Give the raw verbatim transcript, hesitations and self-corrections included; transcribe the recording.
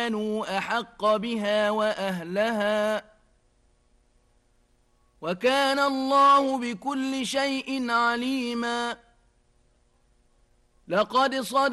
آمنوا أحق بها وأهلها وكان الله بكل شيء عليما. لقد صدق